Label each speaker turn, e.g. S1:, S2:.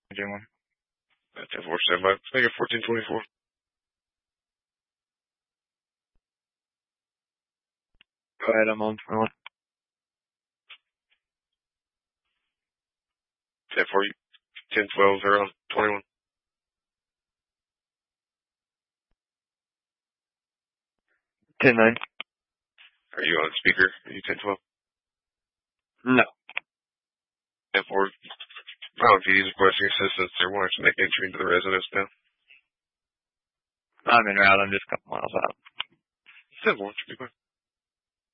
S1: J1.
S2: 10-4, stand by. Make it 14-24.
S1: Go ahead, I'm on 21.
S2: 10-4, 10-12, they're on 21.
S1: Ten nine.
S2: Are you on speaker? Are you 10-12?
S1: No.
S2: 10-4. I don't know if you requesting assistance. They're wanting to make entry into the residence now.
S1: I'm en route. I'm just a couple miles out.
S2: 10-4, should be fine.